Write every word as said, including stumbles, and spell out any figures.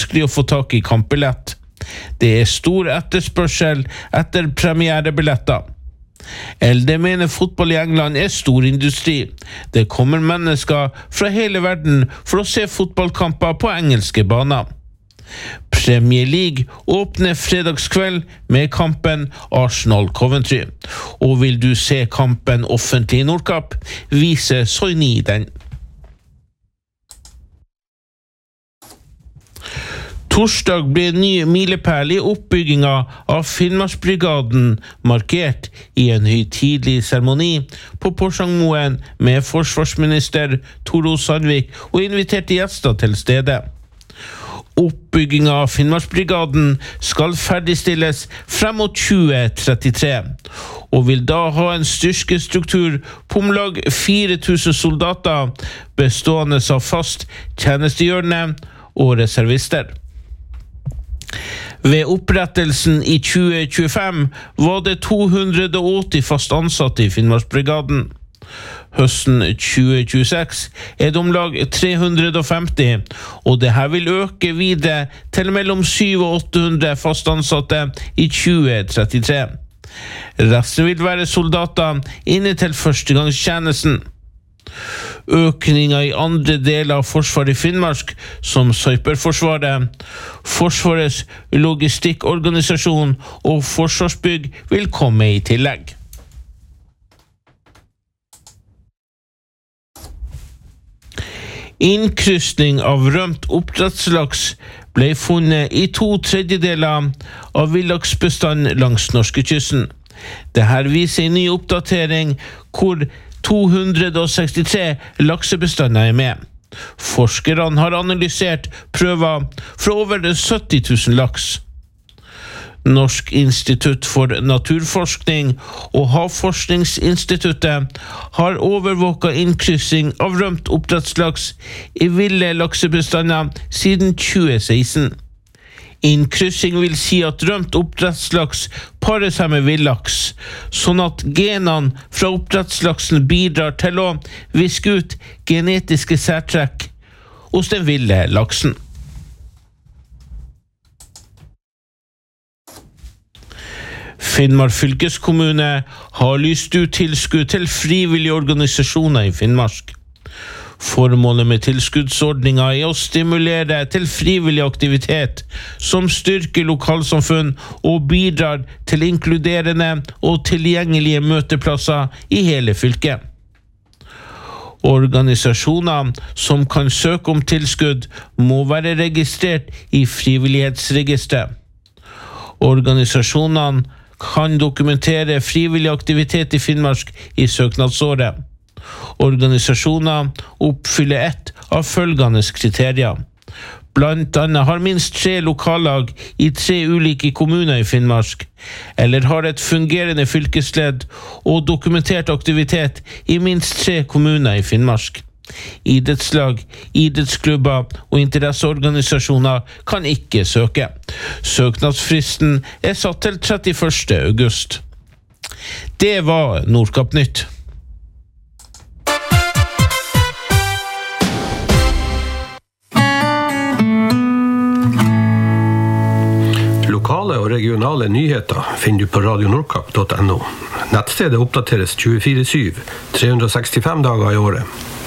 vanskelig å få tak i kampbillett. Det er stor etterspørsel etter premierebilletter. L D mener fotball i England er stor industri. Det kommer mennesker fra hele verden for å se fotballkamper på engelske baner. Premier League åpner fredagskveld med kampen Arsenal-Coventry. Og vil du se kampen offentlig i Nordkapp, viser Soini den. Torsdag ble en ny milepæl i oppbygginga av Finnmarksbrigaden markert i en høytidelig seremoni på Porsangmoen med forsvarsminister Toro Sandvik og inviterte gjester til stede. Oppbygginga av Finnmarksbrigaden skal ferdigstilles frem mot tjue trettitre, og vil da ha en styrkestruktur på om lag fire tusen soldater, bestående av fast tjenestegjørende og reservister. Ved opprettelsen i tjue tjuefem var det to hundre og åtti fast ansatte i Finnmarksbrigaden. Høsten tjue tjueseks er det om lag tre hundre og femti, og det her vil øke videre til mellom syv og åtte hundre fast ansatte i tjue trettitre. Resten vil være soldater inne til førstegangstjenesten. Økninga i andre deler av Forsvaret i Finnmark, som Cyberforsvaret, Forsvarets logistikkorganisasjon og Forsvarsbygg vil komme i tillegg. Innkrysning av rømt oppdrettslaks ble funnet i to tredjedeler av villaksbestanden langs norskekysten. Dette viser en ny oppdatering hvor to hundre og sekstitre laksebestander er med. Forskerne har analysert prøver fra over sytti tusen laks. Norsk institutt for naturforskning og Havforskningsinstituttet har overvåket innkryssing av rømt oppdrettslaks i ville laksebestander siden tjue seksten. Innkryssing vil si at rømt oppdrettslaks parer seg med villaks, sånn at genene fra oppdrettslaksen bidrar til å viske ut genetiske særtrekk hos den ville laksen. Finnmark fylkeskommune har lyst ut tilskudd til frivillige organisasjoner i Finnmark. Formålet med tilskuddsordninga er å stimulere til frivillig aktivitet som styrker lokalsamfunn og bidrar til inkluderende og tilgjengelige møteplasser i hele fylket. Organisasjoner som kan søke om tilskudd må være registrert i frivillighetsregisteret. Organisasjonene kan dokumentere frivillig aktivitet i Finnmark i søknadsåret. Organisasjoner oppfyller ett av følgende kriterier. Blant annet har minst tre lokallag i tre ulike kommuner i Finnmark, eller har et fungerende fylkesledd og dokumentert aktivitet i minst tre kommuner i Finnmark. Idrettslag, idrettsklubber og interesseorganisasjoner kan ikke søke. Søknadsfristen er satt til trettiførste august. Det var Nordkapp Nytt. Lokale og regionale nyheter finner du på radio nordkapp punktum no. Nettstedet oppdateres tjuefire syv, tre hundre og sekstifem dager i året.